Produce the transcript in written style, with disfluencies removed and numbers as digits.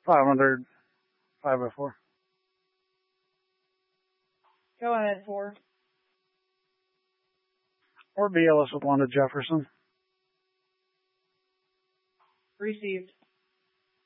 500, 504. Go ahead, 4. Or BLS with Wanda Jefferson. Received.